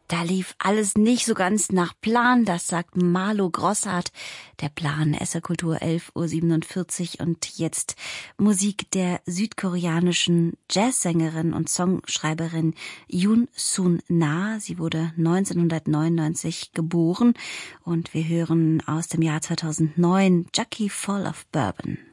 Da lief alles nicht so ganz nach Plan, das sagt Marlo Grossart. Der Plan SR-Kultur 11:47 Uhr und jetzt Musik der südkoreanischen Jazzsängerin und Songschreiberin Yoon Sun Na. Sie wurde 1999 geboren und wir hören aus dem Jahr 2009 Jackie Full of Bourbon.